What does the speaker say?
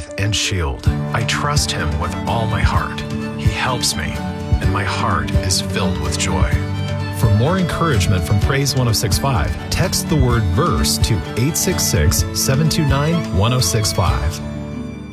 and shield. I trust him with all my heart. He helps me, and my heart is filled with joy. For more encouragement from Praise 106.5, text the word VERSE to 866-729-1065.